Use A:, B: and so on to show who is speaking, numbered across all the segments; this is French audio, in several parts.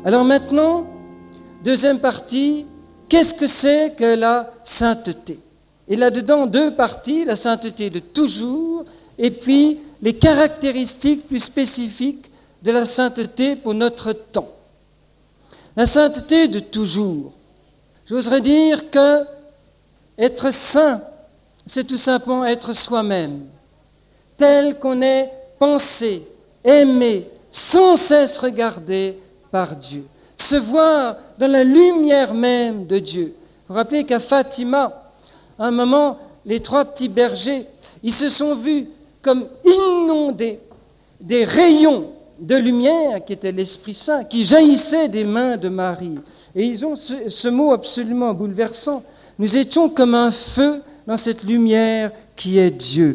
A: Alors maintenant, deuxième partie, qu'est-ce que c'est que la sainteté? Et là-dedans, deux parties, la sainteté de toujours, et puis les caractéristiques plus spécifiques de la sainteté pour notre temps. La sainteté de toujours. J'oserais dire que être saint, c'est tout simplement être soi-même, tel qu'on est pensé, aimé, sans cesse regardé par Dieu. Se voir dans la lumière même de Dieu. Vous vous rappelez qu'à Fatima, à un moment, les trois petits bergers, ils se sont vus comme inondés des rayons de lumière qui était l'Esprit Saint, qui jaillissait des mains de Marie. Et ils ont ce mot absolument bouleversant. Nous étions comme un feu dans cette lumière qui est Dieu.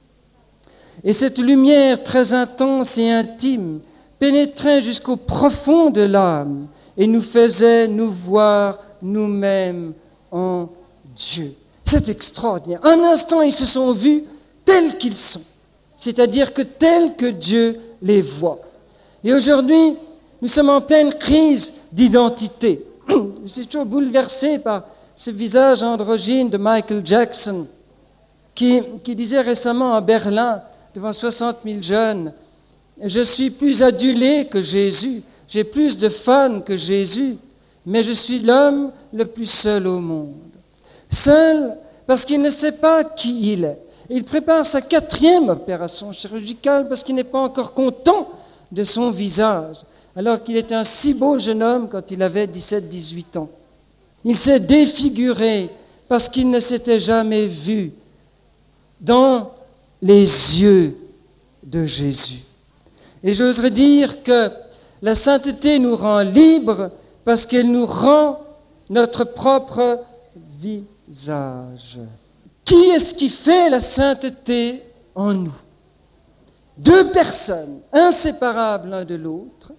A: Et cette lumière très intense et intime pénétrait jusqu'au profond de l'âme et nous faisait nous voir nous-mêmes en Dieu. C'est extraordinaire. Un instant, ils se sont vus tels qu'ils sont, c'est-à-dire que tels que Dieu les voit. Et aujourd'hui, nous sommes en pleine crise d'identité. Je suis toujours bouleversé par ce visage androgyne de Michael Jackson qui disait récemment à Berlin, devant 60 000 jeunes, « Je suis plus adulé que Jésus, j'ai plus de fans que Jésus, mais je suis l'homme le plus seul au monde. » Seul parce qu'il ne sait pas qui il est. Il prépare sa 4e opération chirurgicale parce qu'il n'est pas encore content de son visage, alors qu'il était un si beau jeune homme quand il avait 17-18 ans. Il s'est défiguré parce qu'il ne s'était jamais vu dans les yeux de Jésus. Et j'oserais dire que la sainteté nous rend libres parce qu'elle nous rend notre propre visage. Qui est-ce qui fait la sainteté en nous? Deux personnes inséparables l'un de l'autre.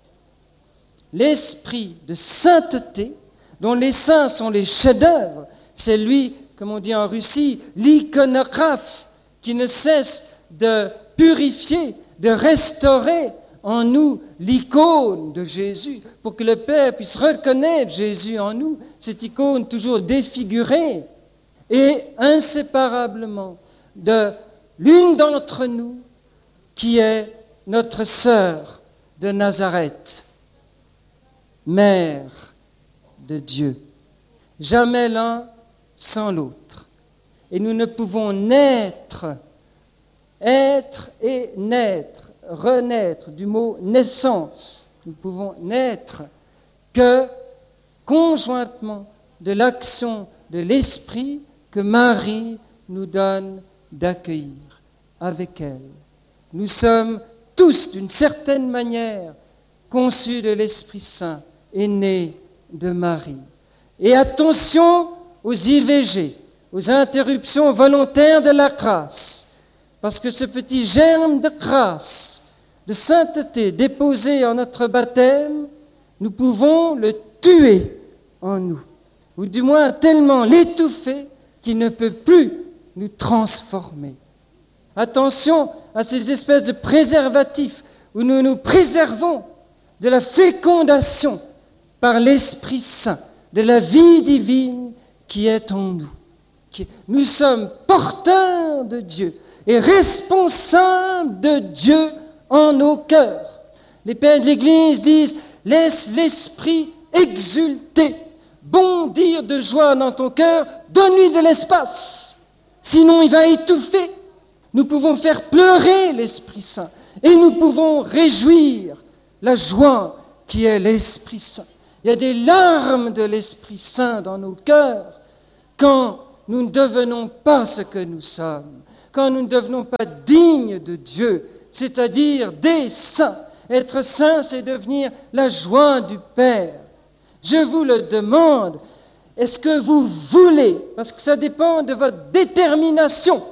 A: L'esprit de sainteté, dont les saints sont les chefs-d'œuvre, c'est lui, comme on dit en Russie, l'iconographe, qui ne cesse de purifier, de restaurer en nous l'icône de Jésus, pour que le Père puisse reconnaître Jésus en nous, cette icône toujours défigurée, et inséparablement de l'une d'entre nous qui est notre sœur de Nazareth, mère de Dieu. Jamais l'un sans l'autre. Et nous ne pouvons naître, être et naître, renaître, du mot naissance. Nous pouvons naître que conjointement de l'action de l'Esprit que Marie nous donne d'accueillir avec elle. Nous sommes tous, d'une certaine manière, conçus de l'Esprit Saint et nés de Marie. Et attention aux IVG, aux interruptions volontaires de la grâce, parce que ce petit germe de grâce, de sainteté déposé en notre baptême, nous pouvons le tuer en nous, ou du moins tellement l'étouffer qu'il ne peut plus nous transformer. Attention à ces espèces de préservatifs où nous nous préservons de la fécondation par l'Esprit Saint, de la vie divine qui est en nous. Nous sommes porteurs de Dieu et responsables de Dieu en nos cœurs. Les pères de l'Église disent « Laisse l'Esprit exulter, bondir de joie dans ton cœur, donne-lui de l'espace, sinon il va étouffer. » Nous pouvons faire pleurer l'Esprit Saint et nous pouvons réjouir la joie qui est l'Esprit Saint. Il y a des larmes de l'Esprit Saint dans nos cœurs quand nous ne devenons pas ce que nous sommes, quand nous ne devenons pas dignes de Dieu, c'est-à-dire des saints. Être saint, c'est devenir la joie du Père. Je vous le demande, est-ce que vous voulez, parce que ça dépend de votre détermination.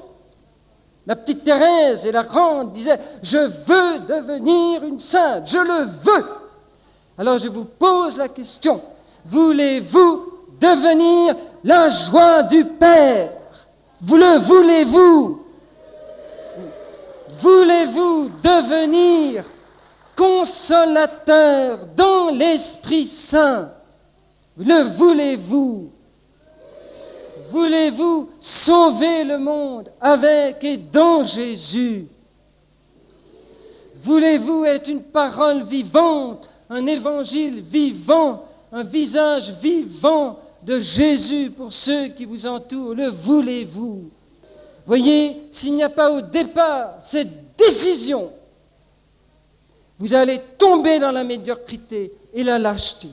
A: La petite Thérèse et la grande disaient « Je veux devenir une sainte, je le veux ». Alors je vous pose la question, voulez-vous devenir la joie du Père? Vous le voulez-vous? Voulez-vous devenir consolateur dans l'Esprit Saint. Le voulez-vous? Voulez-vous sauver le monde avec et dans Jésus? Voulez-vous être une parole vivante, un évangile vivant, un visage vivant de Jésus pour ceux qui vous entourent? Le voulez-vous? Voyez, s'il n'y a pas au départ cette décision, vous allez tomber dans la médiocrité et la lâcheté.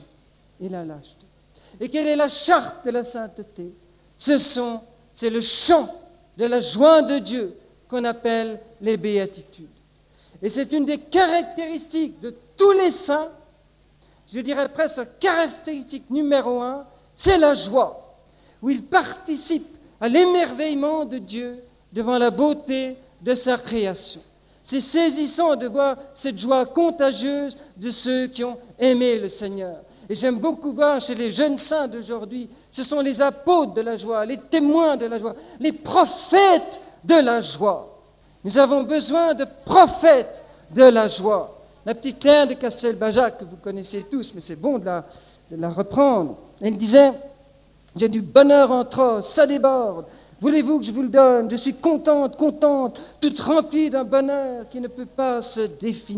A: Et quelle est la charte de la sainteté? C'est le chant de la joie de Dieu qu'on appelle les béatitudes. Et c'est une des caractéristiques de tous les saints, je dirais presque caractéristique numéro 1, c'est la joie, où ils participent à l'émerveillement de Dieu devant la beauté de sa création. C'est saisissant de voir cette joie contagieuse de ceux qui ont aimé le Seigneur. Et j'aime beaucoup voir chez les jeunes saints d'aujourd'hui, ce sont les apôtres de la joie, les témoins de la joie, les prophètes de la joie. Nous avons besoin de prophètes de la joie. La petite Claire de Castelbajac, que vous connaissez tous, mais c'est bon de la reprendre, elle disait « J'ai du bonheur en trop, ça déborde. Voulez-vous que je vous le donne? Je suis contente, toute remplie d'un bonheur qui ne peut pas se définir. »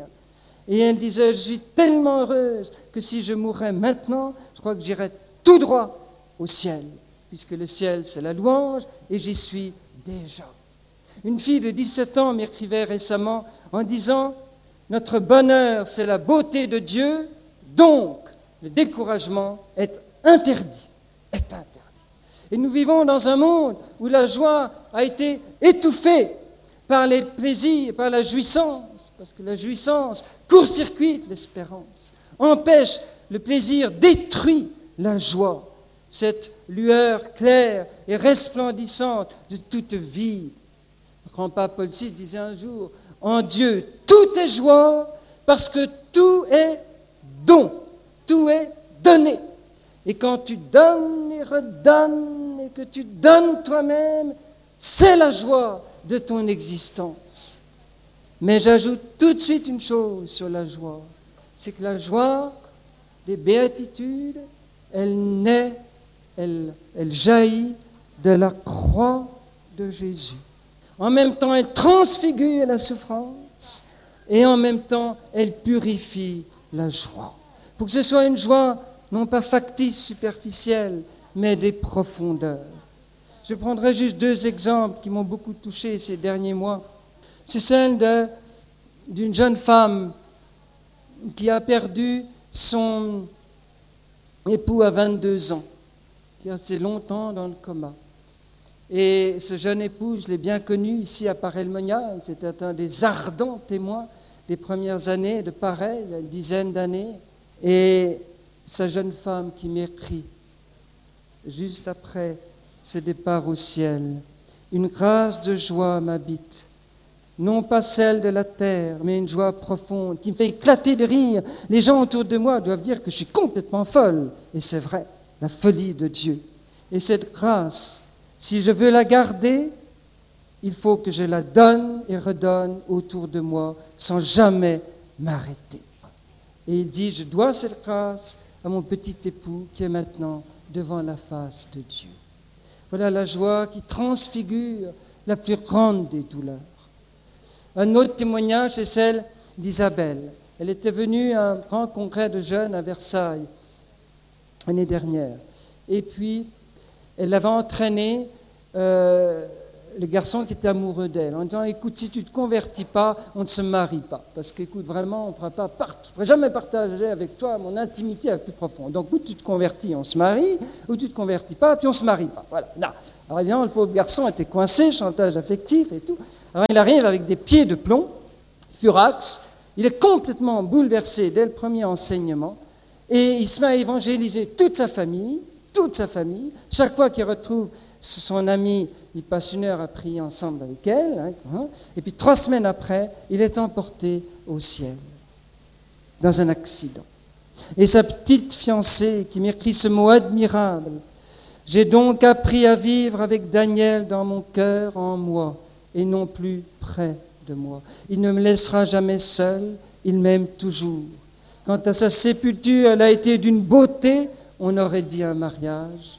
A: Et elle disait « Je suis tellement heureuse que si je mourrais maintenant, je crois que j'irais tout droit au ciel, puisque le ciel, c'est la louange, et j'y suis déjà. » Une fille de 17 ans m'écrivait récemment en disant « Notre bonheur, c'est la beauté de Dieu, donc le découragement est interdit. » Et nous vivons dans un monde où la joie a été étouffée par les plaisirs, par la jouissance, parce que la jouissance court-circuite l'espérance, empêche le plaisir, détruit la joie, cette lueur claire et resplendissante de toute vie. Le grand pape Paul VI disait un jour, en Dieu, tout est joie, parce que tout est don, tout est donné. Et quand tu donnes et redonnes, et que tu donnes toi-même, c'est la joie de ton existence. Mais j'ajoute tout de suite une chose sur la joie, c'est que la joie des béatitudes, elle jaillit de la croix de Jésus. En même temps, elle transfigure la souffrance et en même temps, elle purifie la joie. Pour que ce soit une joie non pas factice, superficielle, mais des profondeurs. Je prendrai juste 2 exemples qui m'ont beaucoup touché ces derniers mois. C'est celle d'une jeune femme qui a perdu son époux à 22 ans, qui est resté longtemps dans le coma. Et ce jeune époux, je l'ai bien connu ici à Paray-le-Monial, c'était un des ardents témoins des premières années de Paray, il y a une dizaine d'années. Et sa jeune femme qui m'écrit, juste après ce départ au ciel, une grâce de joie m'habite, non pas celle de la terre, mais une joie profonde qui me fait éclater de rire. Les gens autour de moi doivent dire que je suis complètement folle, et c'est vrai, la folie de Dieu. Et cette grâce, si je veux la garder, il faut que je la donne et redonne autour de moi sans jamais m'arrêter. Et il dit, je dois cette grâce à mon petit époux qui est maintenant devant la face de Dieu. Voilà la joie qui transfigure la plus grande des douleurs. Un autre témoignage, c'est celle d'Isabelle. Elle était venue à un grand congrès de jeunes à Versailles l'année dernière. Et puis, elle avait entraîné le garçon qui était amoureux d'elle en disant, écoute, si tu ne te convertis pas, on ne se marie pas. Parce qu'écoute, vraiment, je ne pourrai jamais partager avec toi mon intimité la plus profonde. Donc, ou tu te convertis, on se marie, ou tu ne te convertis pas, puis on ne se marie pas. Voilà. Non. Alors évidemment, le pauvre garçon était coincé, chantage affectif et tout. Alors il arrive avec des pieds de plomb, furax, il est complètement bouleversé dès le premier enseignement, et il se met à évangéliser toute sa famille. Chaque fois qu'il retrouve son ami, il passe 1 heure à prier ensemble avec elle. Et puis 3 semaines après, il est emporté au ciel, dans un accident. Et sa petite fiancée qui m'écrit ce mot admirable, « J'ai donc appris à vivre avec Daniel dans mon cœur, en moi, et non plus près de moi. Il ne me laissera jamais seul, il m'aime toujours. Quant à sa sépulture, elle a été d'une beauté, on aurait dit un mariage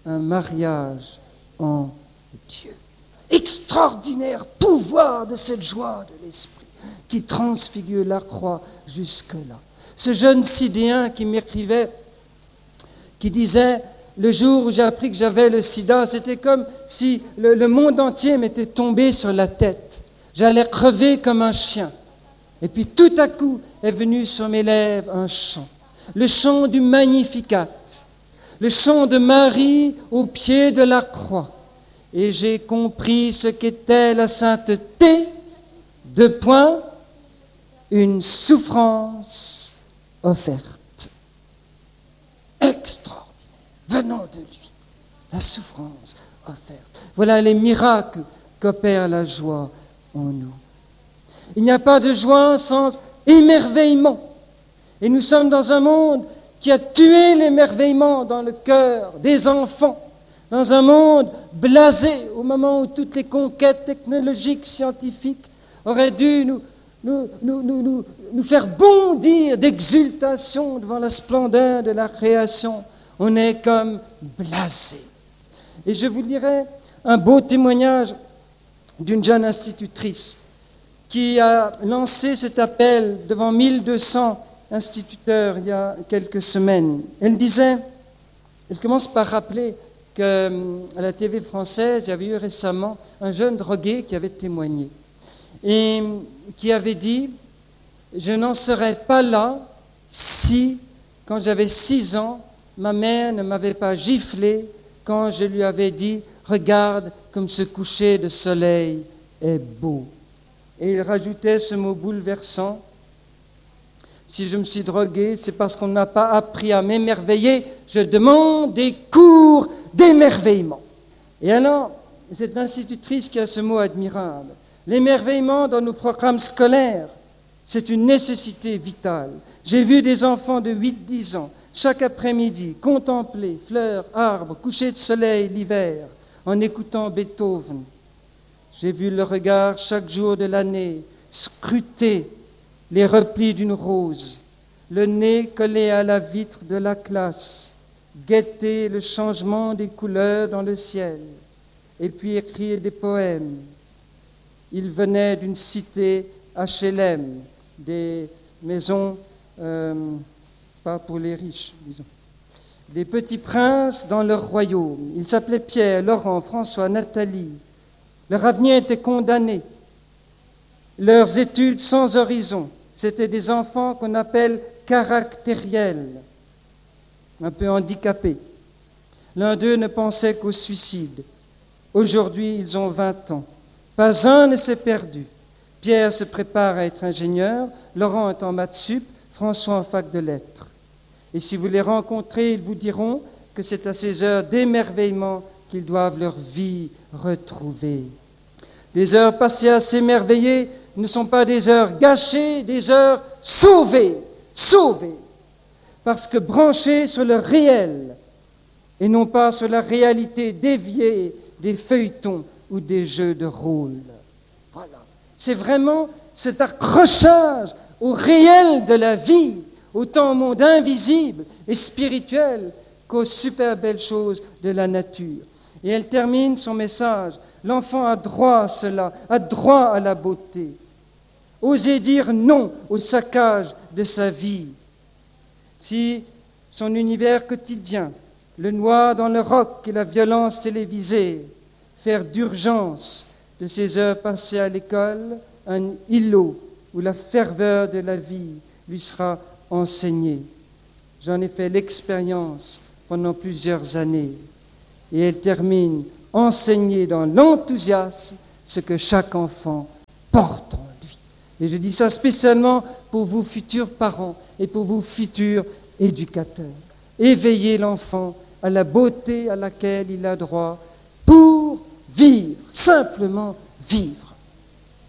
A: en Dieu. Extraordinaire pouvoir de cette joie de l'esprit qui transfigure la croix jusque-là. Ce jeune Sidéen qui m'écrivait, qui disait, le jour où j'ai appris que j'avais le sida, c'était comme si le monde entier m'était tombé sur la tête. J'allais crever comme un chien. Et puis tout à coup est venu sur mes lèvres un chant, le chant du Magnificat, le chant de Marie au pied de la croix. Et j'ai compris ce qu'était la sainteté, une souffrance offerte. Extraordinaire, venant de lui, la souffrance offerte. Voilà les miracles qu'opère la joie en nous. Il n'y a pas de joie sans émerveillement. Et nous sommes dans un monde qui a tué l'émerveillement dans le cœur des enfants, dans un monde blasé au moment où toutes les conquêtes technologiques, scientifiques auraient dû nous faire bondir d'exultation devant la splendeur de la création. On est comme blasé. Et je vous lirai un beau témoignage d'une jeune institutrice qui a lancé cet appel devant 1200 instituteurs il y a quelques semaines. Elle commence par rappeler qu'à la TV française, il y avait eu récemment un jeune drogué qui avait témoigné et qui avait dit « Je n'en serais pas là si, quand j'avais 6 ans, ma mère ne m'avait pas giflé quand je lui avais dit « Regarde comme ce coucher de soleil est beau ». Et il rajoutait ce mot bouleversant, « Si je me suis drogué, c'est parce qu'on ne m'a pas appris à m'émerveiller, je demande des cours d'émerveillement. » Et alors, cette institutrice qui a ce mot admirable, l'émerveillement dans nos programmes scolaires, c'est une nécessité vitale. J'ai vu des enfants de 8-10 ans, chaque après-midi, contempler fleurs, arbres, coucher de soleil l'hiver, en écoutant Beethoven. J'ai vu le regard chaque jour de l'année scruter les replis d'une rose, le nez collé à la vitre de la classe, guetter le changement des couleurs dans le ciel, et puis écrire des poèmes. Il venait d'une cité HLM, des maisons, pas pour les riches, disons, des petits princes dans leur royaume. Ils s'appelaient Pierre, Laurent, François, Nathalie. Leur avenir était condamné. Leurs études sans horizon. C'étaient des enfants qu'on appelle caractériels, un peu handicapés. L'un d'eux ne pensait qu'au suicide. Aujourd'hui, ils ont 20 ans. Pas un ne s'est perdu. Pierre se prépare à être ingénieur, Laurent est en maths sup, François en fac de lettres. Et si vous les rencontrez, ils vous diront que c'est à ces heures d'émerveillement qu'ils doivent leur vie retrouver. Des heures passées à s'émerveiller ne sont pas des heures gâchées, des heures sauvées, parce que branchées sur le réel et non pas sur la réalité déviée des feuilletons ou des jeux de rôle. Voilà. C'est vraiment cet accrochage au réel de la vie, autant au monde invisible et spirituel qu'aux super belles choses de la nature. Et elle termine son message. L'enfant a droit à cela, a droit à la beauté. Oser dire non au saccage de sa vie. Si son univers quotidien le noie dans le rock et la violence télévisée, faire d'urgence de ses heures passées à l'école un îlot où la ferveur de la vie lui sera enseignée. J'en ai fait l'expérience pendant plusieurs années. Et elle termine, enseigner dans l'enthousiasme ce que chaque enfant porte en lui. Et je dis ça spécialement pour vous futurs parents et pour vous futurs éducateurs. Éveillez l'enfant à la beauté à laquelle il a droit pour vivre, simplement vivre.